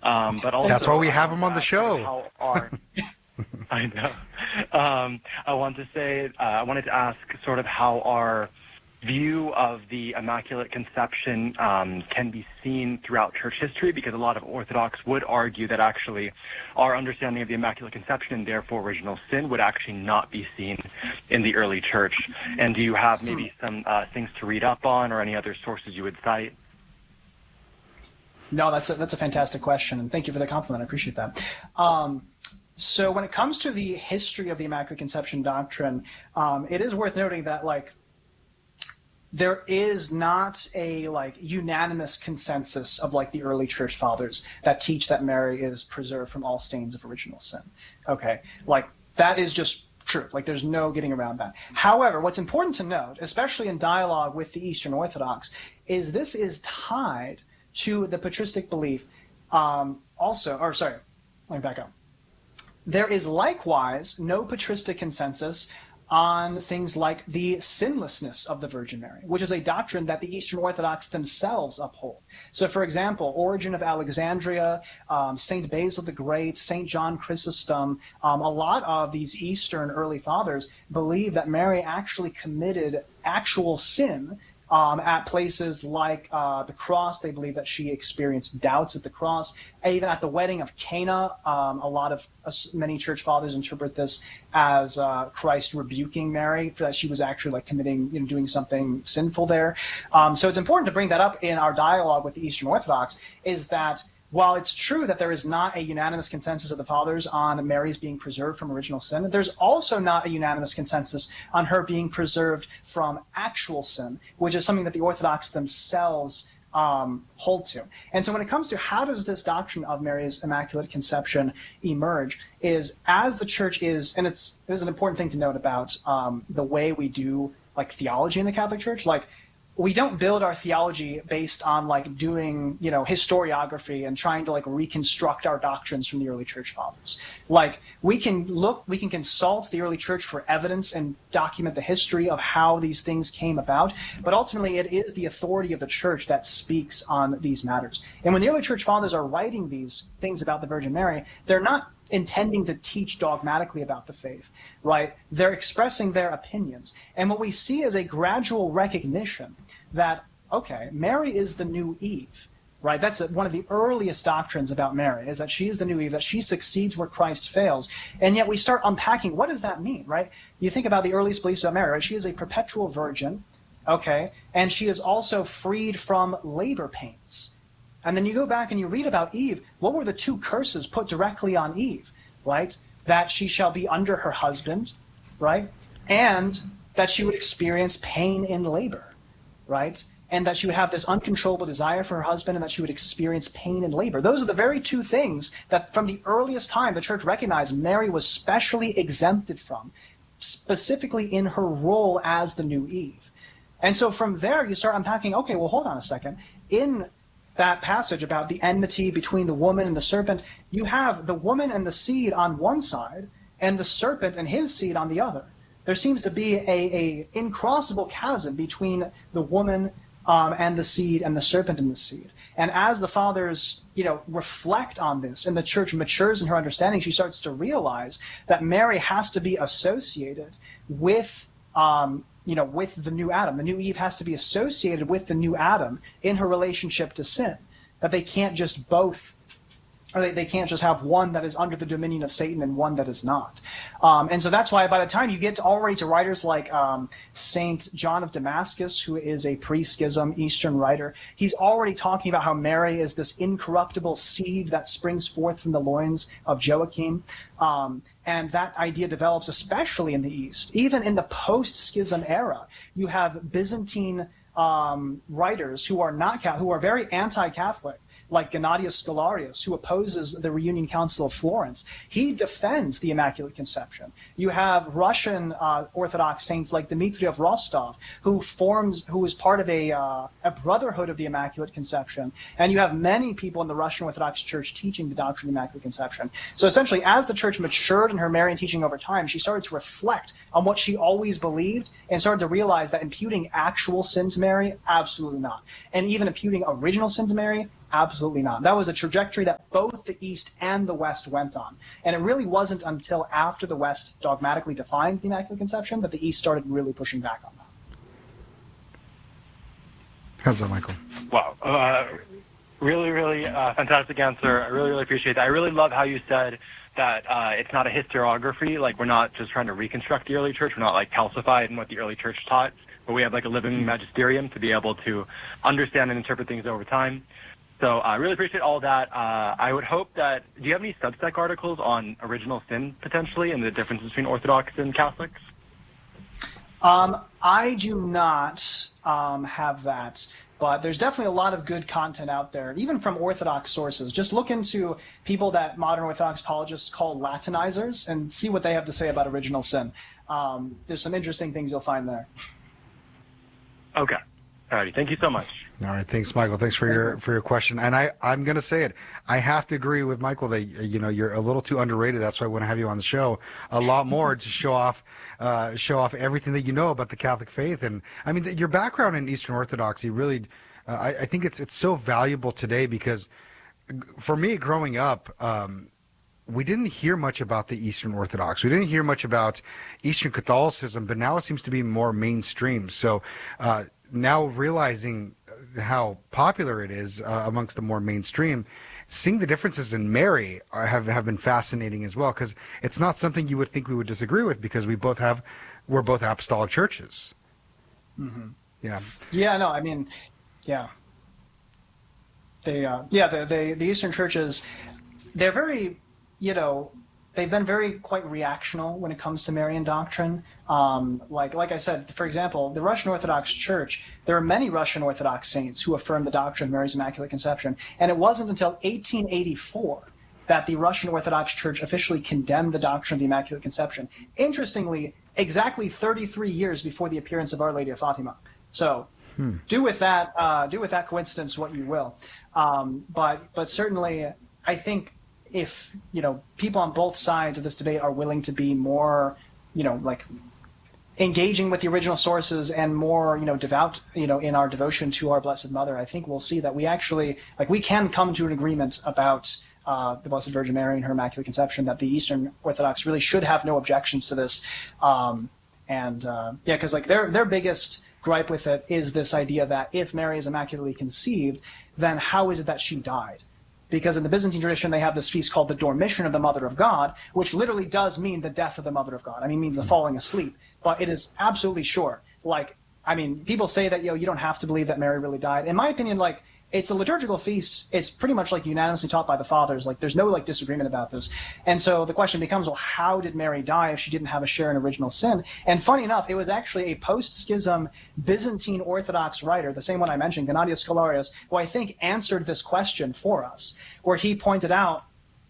But also, That's why we have I him want on to the ask show. how our I know. I want to say, I wanted to ask sort of how our view of the Immaculate Conception can be seen throughout church history, because a lot of Orthodox would argue that actually our understanding of the Immaculate Conception and therefore original sin would actually not be seen in the early church. And do you have maybe some things to read up on or any other sources you would cite? No, that's a fantastic question, and thank you for the compliment. I appreciate that. So when it comes to the history of the Immaculate Conception doctrine, it is worth noting that there is not a unanimous consensus of the early church fathers that teach that Mary is preserved from all stains of original sin. Okay, that is just true. There's no getting around that. However, what's important to note, especially in dialogue with the Eastern Orthodox, is this is tied to the patristic belief. Let me back up. There is likewise no patristic consensus on things like the sinlessness of the Virgin Mary, which is a doctrine that the Eastern Orthodox themselves uphold. So, for example, Origen of Alexandria, Saint Basil the Great, Saint John Chrysostom, a lot of these Eastern early fathers believe that Mary actually committed actual sin at places like the cross. They believe that she experienced doubts at the cross. Even at the wedding of Cana, many church fathers interpret this as Christ rebuking Mary for that she was actually committing, doing something sinful there. So it's important to bring that up in our dialogue with the Eastern Orthodox, is that while it's true that there is not a unanimous consensus of the fathers on Mary's being preserved from original sin, there's also not a unanimous consensus on her being preserved from actual sin, which is something that the Orthodox themselves hold to. And so when it comes to how does this doctrine of Mary's Immaculate Conception emerge, is as the church is, and this is an important thing to note about the way we do theology in the Catholic Church, we don't build our theology based on doing historiography and trying to reconstruct our doctrines from the early church fathers. We can consult the early church for evidence and document the history of how these things came about, but ultimately it is the authority of the church that speaks on these matters. And when the early church fathers are writing these things about the Virgin Mary, they're not intending to teach dogmatically about the faith, right? They're expressing their opinions. And what we see is a gradual recognition that, okay, Mary is the new Eve, right? That's one of the earliest doctrines about Mary, is that she is the new Eve, that she succeeds where Christ fails. And yet we start unpacking, what does that mean, right? You think about the earliest beliefs about Mary, right? She is a perpetual virgin, okay? And she is also freed from labor pains. And then you go back and you read about Eve. What were the two curses put directly on Eve, right? That she shall be under her husband, right? And that she would experience pain in labor, right? And that she would have this uncontrollable desire for her husband, and that she would experience pain in labor. Those are the very two things that from the earliest time the church recognized Mary was specially exempted from, specifically in her role as the new Eve. And so from there you start unpacking, okay, well, hold on a second. In that passage about the enmity between the woman and the serpent, you have the woman and the seed on one side and the serpent and his seed on the other. There seems to be a incrossable chasm between the woman and the seed and the serpent and the seed. And as the fathers, reflect on this and the church matures in her understanding, she starts to realize that Mary has to be associated with with the new Adam. The new Eve has to be associated with the new Adam in her relationship to sin. That they can't just both, or they can't just have one that is under the dominion of Satan and one that is not. And so that's why by the time you get already to writers like Saint John of Damascus, who is a pre-schism Eastern writer, he's already talking about how Mary is this incorruptible seed that springs forth from the loins of Joachim. And that idea develops especially in the East. Even in the post-schism era, you have Byzantine writers who are very anti-Catholic, like Gennadius Scholarius, who opposes the Reunion Council of Florence. He defends the Immaculate Conception. You have Russian Orthodox saints like Dmitry of Rostov, who is part of a brotherhood of the Immaculate Conception. And you have many people in the Russian Orthodox Church teaching the doctrine of the Immaculate Conception. So essentially, as the Church matured in her Marian teaching over time, she started to reflect on what she always believed and started to realize that imputing actual sin to Mary, absolutely not. And even imputing original sin to Mary, Absolutely not. That was a trajectory that both the East and the West went on. And it really wasn't until after the West dogmatically defined the Immaculate Conception that the East started really pushing back on that. How's that, Michael? Wow. Really, really fantastic answer. I really, really appreciate that. I really love how you said that it's not a historiography. Like, we're not just trying to reconstruct the early church. We're not, like, calcified in what the early church taught. But we have, like, a living magisterium to be able to understand and interpret things over time. So I really appreciate all that. I would hope that, do you have any Substack articles on original sin, potentially, and the difference between Orthodox and Catholics? I do not have that, but there's definitely a lot of good content out there, even from Orthodox sources. Just look into people that modern Orthodox apologists call Latinizers and see what they have to say about original sin. There's some interesting things you'll find there. Okay. Alrighty. Thank you so much. All right, thanks, Michael. Thanks for your question. And I'm going to say it. I have to agree with Michael that you're a little too underrated. That's why I want to have you on the show a lot more to show off everything that you know about the Catholic faith. And I mean, your background in Eastern Orthodoxy really, I think it's so valuable today because for me growing up, we didn't hear much about the Eastern Orthodox. We didn't hear much about Eastern Catholicism, but now it seems to be more mainstream. So now realizing how popular it is amongst the more mainstream, seeing the differences in Mary have been fascinating as well, because it's not something you would think we would disagree with because we're both apostolic churches. Mm-hmm. Yeah. Yeah. No. I mean, yeah. The Eastern churches, they're very, they've been quite reactional when it comes to Marian doctrine. Like I said, for example, the Russian Orthodox Church, there are many Russian Orthodox saints who affirm the doctrine of Mary's Immaculate Conception. And it wasn't until 1884 that the Russian Orthodox Church officially condemned the doctrine of the Immaculate Conception. Interestingly, exactly 33 years before the appearance of Our Lady of Fatima. So do with that coincidence what you will. But certainly, I think if people on both sides of this debate are willing to be more, engaging with the original sources and more, devout, in our devotion to our Blessed Mother, I think we'll see that we actually, we can come to an agreement about the Blessed Virgin Mary and her Immaculate Conception, that the Eastern Orthodox really should have no objections to this. Because their biggest gripe with it is this idea that if Mary is immaculately conceived, then how is it that she died? Because in the Byzantine tradition, they have this feast called the Dormition of the Mother of God, which literally does mean the death of the Mother of God. I mean, it means the falling asleep. But it is absolutely sure. People say that, you don't have to believe that Mary really died. In my opinion, it's a liturgical feast. It's pretty much unanimously taught by the fathers. There's no disagreement about this. And so the question becomes, well, how did Mary die if she didn't have a share in original sin? And funny enough, it was actually a post-schism Byzantine Orthodox writer, the same one I mentioned, Gennadios Scholarios, who I think answered this question for us, where he pointed out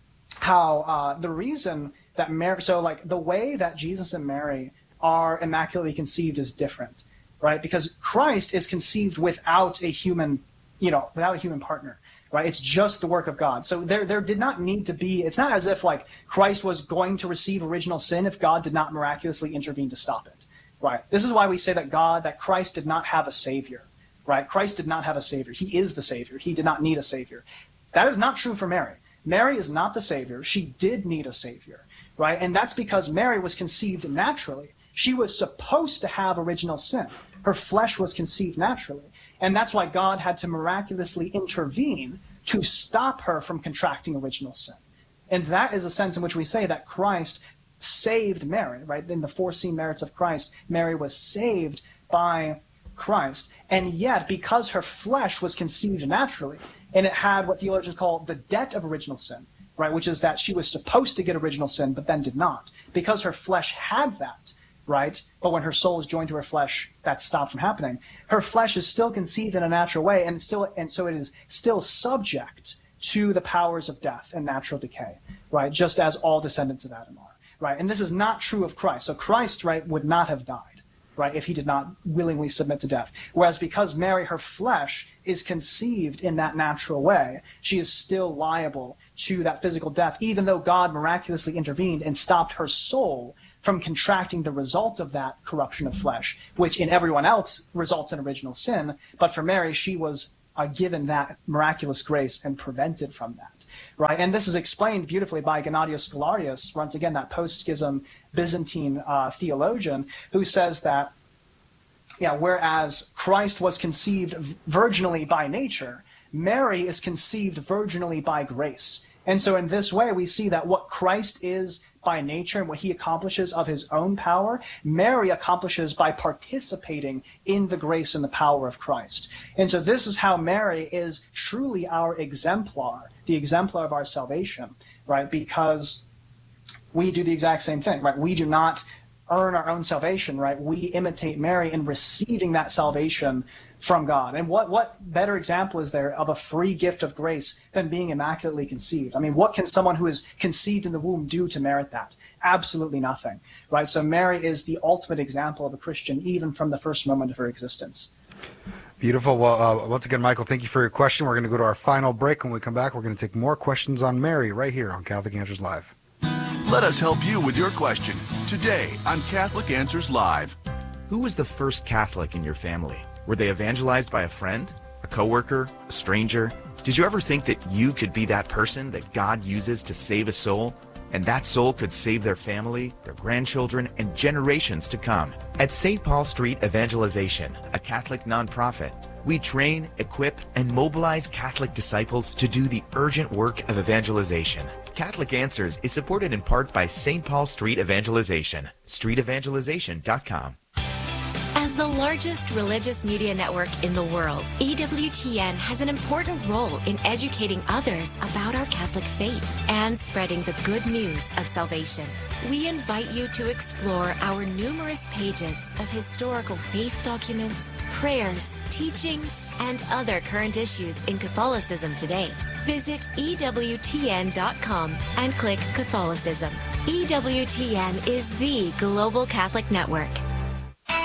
how the reason that Mary, the way that Jesus and Mary are immaculately conceived is different, right? Because Christ is conceived without a human partner, right? It's just the work of God. So there did not need to be, it's not as if Christ was going to receive original sin if God did not miraculously intervene to stop it, right? This is why we say that Christ did not have a savior, right? Christ did not have a savior. He is the savior. He did not need a savior. That is not true for Mary. Mary is not the savior. She did need a savior, right? And that's because Mary was conceived naturally. She was supposed to have original sin. Her flesh was conceived naturally. And that's why God had to miraculously intervene to stop her from contracting original sin. And that is a sense in which we say that Christ saved Mary, right? In the foreseen merits of Christ, Mary was saved by Christ. And yet, because her flesh was conceived naturally, and it had what theologians call the debt of original sin, right? Which is that she was supposed to get original sin, but then did not. Because her flesh had that, right? But when her soul is joined to her flesh, that stopped from happening. Her flesh is still conceived in a natural way, and so it is still subject to the powers of death and natural decay, right? Just as all descendants of Adam are, right? And this is not true of Christ. So Christ, right, would not have died, right, if he did not willingly submit to death. Whereas because Mary, her flesh, is conceived in that natural way, she is still liable to that physical death, even though God miraculously intervened and stopped her soul from contracting the result of that corruption of flesh, which in everyone else results in original sin. But for Mary, she was given that miraculous grace and prevented from that, right? And this is explained beautifully by Gennadios Scholarius, once again, that post-schism Byzantine theologian, who says that, whereas Christ was conceived virginally by nature, Mary is conceived virginally by grace. And so in this way, we see that what Christ is by nature and what he accomplishes of his own power, Mary accomplishes by participating in the grace and the power of Christ. And so this is how Mary is truly our exemplar, the exemplar of our salvation, right? Because we do the exact same thing, right? We do not earn our own salvation, right? We imitate Mary in receiving that salvation from God. And what better example is there of a free gift of grace than being immaculately conceived? I mean, what can someone who is conceived in the womb do to merit that? Absolutely nothing, right? So Mary is the ultimate example of a Christian, even from the first moment of her existence. Beautiful. Well, once again, Michael, thank you for your question. We're going to go to our final break. When we come back, we're going to take more questions on Mary right here on Catholic Answers Live. Let us help you with your question today on Catholic Answers Live. Who was the first Catholic in your family? Were they evangelized by a friend, a coworker, a stranger? Did you ever think that you could be that person that God uses to save a soul? And that soul could save their family, their grandchildren, and generations to come. At St. Paul Street Evangelization, a Catholic nonprofit, we train, equip, and mobilize Catholic disciples to do the urgent work of evangelization. Catholic Answers is supported in part by St. Paul Street Evangelization, streetevangelization.com. As the largest religious media network in the world, EWTN has an important role in educating others about our Catholic faith and spreading the good news of salvation. We invite you to explore our numerous pages of historical faith documents, prayers, teachings, and other current issues in Catholicism today. Visit EWTN.com and click Catholicism. EWTN is the global Catholic network.